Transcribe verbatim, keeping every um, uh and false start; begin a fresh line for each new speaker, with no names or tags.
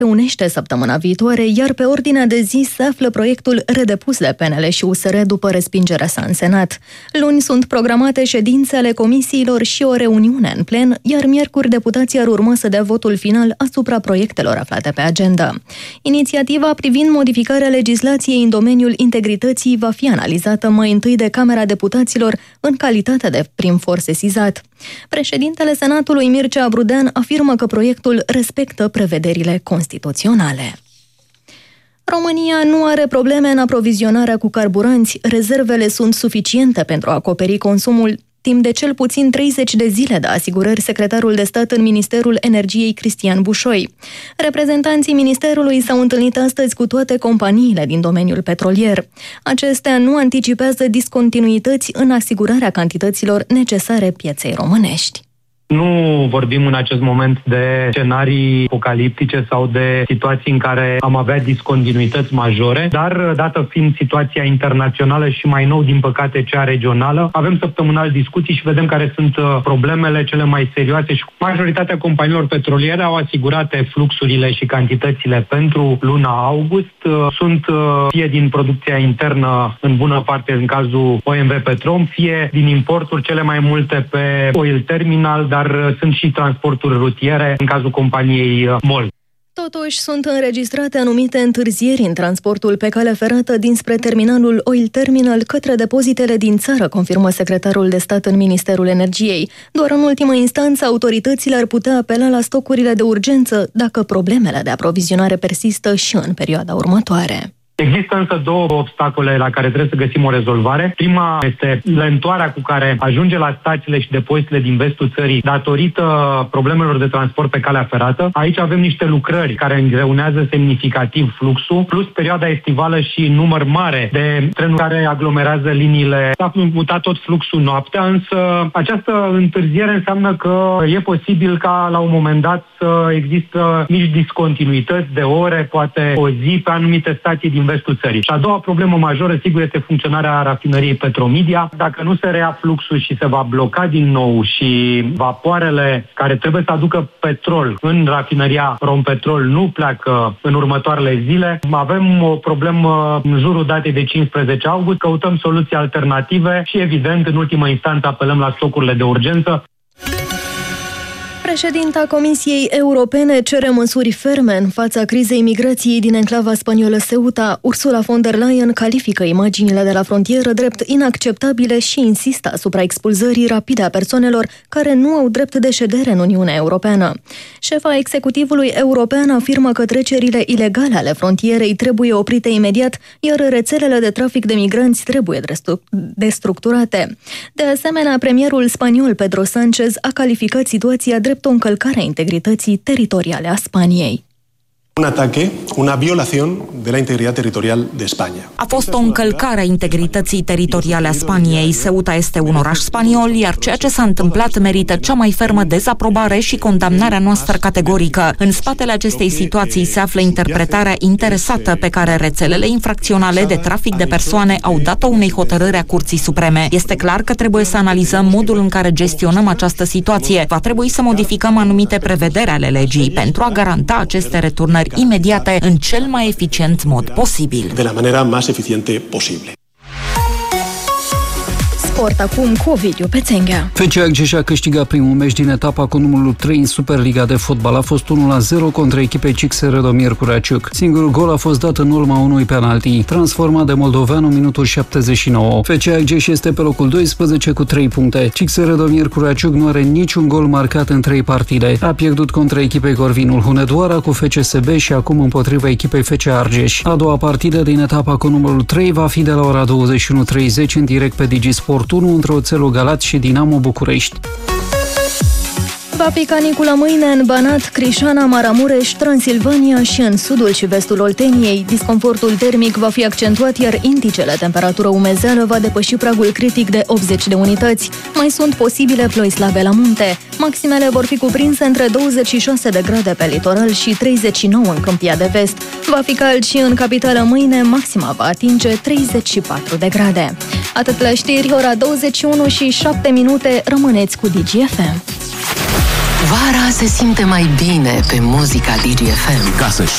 reunește săptămâna viitoare, iar pe ordinea de zi se află proiectul redepus de P N L și U S R după respingerea sa în Senat. Luni sunt programate ședințele comisiilor și o reuniune în plen, iar miercuri deputații ar urma să dea votul final asupra proiectelor aflate pe agenda. Inițiativa privind modificarea legislației în domeniul integrității va fi analizată mai întâi de Camera Deputaților în calitate de prim for sesizat. Președintele Senatului Mircea Brudean afirmă că proiectul respectă prevederile constituționale. România nu are probleme în aprovizionarea cu carburanți, rezervele sunt suficiente pentru a acoperi consumul timp de cel puțin treizeci de zile, de asigurări secretarul de stat în Ministerul Energiei Cristian Bușoi. Reprezentanții ministerului s-au întâlnit astăzi cu toate companiile din domeniul petrolier. Acestea nu anticipează discontinuități în asigurarea cantităților necesare pieței românești.
Nu vorbim în acest moment de scenarii apocaliptice sau de situații în care am avea discontinuități majore, dar dată fiind situația internațională și mai nou, din păcate, cea regională, avem săptămânal discuții și vedem care sunt problemele cele mai serioase și majoritatea companiilor petroliere au asigurate fluxurile și cantitățile pentru luna august. Sunt fie din producția internă, în bună parte în cazul O M V Petrom, fie din importuri, cele mai multe pe Oil Terminal, dar dar sunt și transporturi rutiere în cazul companiei MOL.
Totuși, sunt înregistrate anumite întârzieri în transportul pe cale ferată dinspre terminalul Oil Terminal către depozitele din țară, confirmă secretarul de stat în Ministerul Energiei. Doar în ultimă instanță, autoritățile ar putea apela la stocurile de urgență dacă problemele de aprovizionare persistă și în perioada următoare.
Există însă două obstacole la care trebuie să găsim o rezolvare. Prima este lentoarea cu care ajunge la stațiile și depozitele din vestul țării datorită problemelor de transport pe calea ferată. Aici avem niște lucrări care îngreunează semnificativ fluxul, plus perioada estivală și număr mare de trenuri care aglomerează liniile. S-a mutat tot fluxul noaptea, însă această întârziere înseamnă că e posibil ca la un moment dat să există mici discontinuități de ore, poate o zi pe anumite stații din vestul țării. Și a doua problemă majoră, sigur, este funcționarea rafinăriei Petromedia. Dacă nu se rea fluxul și se va bloca din nou și vapoarele care trebuie să aducă petrol în rafinăria Rompetrol nu pleacă în următoarele zile, avem o problemă în jurul datei de cincisprezece august, căutăm soluții alternative și, evident, în ultimă instanță apelăm la stocurile de urgență.
Președinta Comisiei Europene cere măsuri ferme în fața crizei migrației din enclava spaniolă Ceuta. Ursula von der Leyen califică imaginile de la frontieră drept inacceptabile și insistă asupra expulzării rapide a persoanelor care nu au drept de ședere în Uniunea Europeană. Șefa executivului european afirmă că trecerile ilegale ale frontierei trebuie oprite imediat, iar rețelele de trafic de migranți trebuie destructurate. De asemenea, premierul spaniol Pedro Sánchez a calificat situația drept o încălcare a integrității teritoriale a Spaniei.
Un ataque, una violación de la integridad territorial de España.
A fost o încălcare a integrității teritoriale a Spaniei. Ceuta este un oraș spaniol, iar ceea ce s-a întâmplat merită cea mai fermă dezaprobare și condamnarea noastră categorică. În spatele acestei situații se află interpretarea interesată pe care rețelele infracționale de trafic de persoane au dat-o unei hotărâri a Curții Supreme. Este clar că trebuie să analizăm modul în care gestionăm această situație. Va trebui să modificăm anumite prevederi ale legii pentru a garanta aceste returnări imediate în cel mai eficient mod posibil.
De la manera más eficiente posible.
Sport acum cu Ovidiu Pețenghea.
F C Agge și-a câștigat primul meci din etapa cu numărul trei în Superliga de fotbal. A fost unu la zero contra echipei C S Rădomir Curaciuc. Singurul gol a fost dat în urma unui penalti, transformat de moldovean în minutul șaptezeci și nouă. F C Agge este pe locul doisprezece cu trei puncte. C S Rădomir Curaciuc nu are niciun gol marcat în trei partide. A pierdut contra echipei Corvinul Hunedoara cu F C S B și acum împotriva echipei F C Argeș. A doua partidă din etapa cu numărul trei va fi de la ora douăzeci și unu treizeci în direct pe Digisport unu între Oțelul Galați și Dinamo București.
Va fi canicula mâine în Banat, Crișana, Maramureș, Transilvania și în sudul și vestul Olteniei. Disconfortul termic va fi accentuat, iar indicele temperatură umezeală va depăși pragul critic de optzeci de unități. Mai sunt posibile ploi slabe la munte. Maximele vor fi cuprinse între douăzeci și șase de grade pe litoral și treizeci și nouă în Câmpia de Vest. Va fi cald și în capitală mâine, maxima va atinge treizeci și patru de grade. Atât la știri, ora douăzeci și unu și șapte minute, rămâneți cu Digi F M.
Vara se simte mai bine pe muzica Digi F M.
Ca să